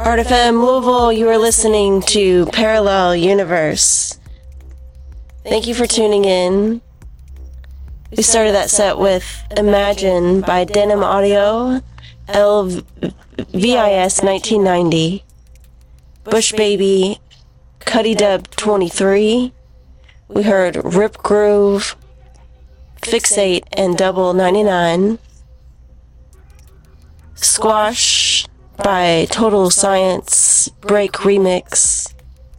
Art FM Louisville, you are listening to Parallel Universe. Thank you for tuning in. We started that set with Imagine by Denim Audio, LVIS 1990, Bush Baby, Cuddy Dub 23. We heard Rip Groove, Fixate, and Double 99. Squash by Total Science, Break Remix.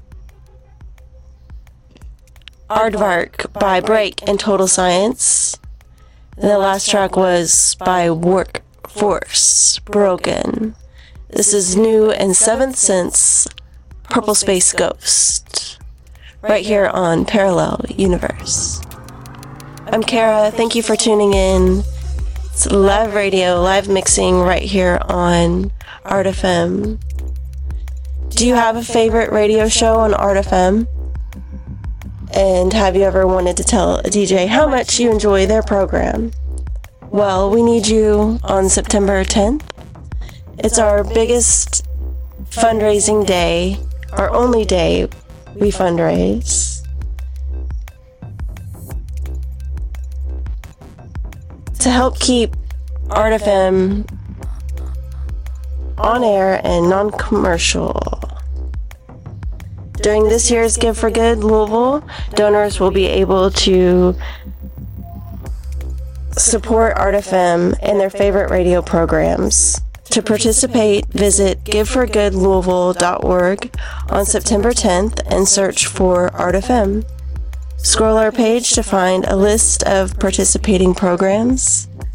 Aardvark by Break and Total Science. And the last track was by Workforce, Broken. This is new and Seventh Sense, Purple Space Ghost, right here on Parallel Universe. I'm Kara, thank you for tuning in. It's live radio, live mixing right here on Art FM. Do you have a favorite radio show on Art FM? And have you ever wanted to tell a DJ how much you enjoy their program? Well, we need you on September 10th. It's our biggest fundraising day, our only day we fundraise. To help keep Art FM on air and non-commercial. During this year's Give for Good Louisville, donors will be able to support Art FM and their favorite radio programs. To participate, visit giveforgoodlouisville.org on September 10th and search for Art FM. Scroll our page to find a list of participating programs.